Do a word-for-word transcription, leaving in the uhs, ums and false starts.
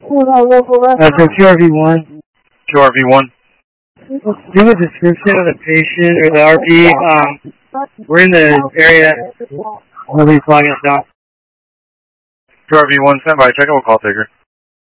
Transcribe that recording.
Uh, so Q R V one. Q R V one. Give a description of the patient or the R P. Um, we're in the area. Nobody's flying us down. Q R V one, stand by. Check out, we'll call taker.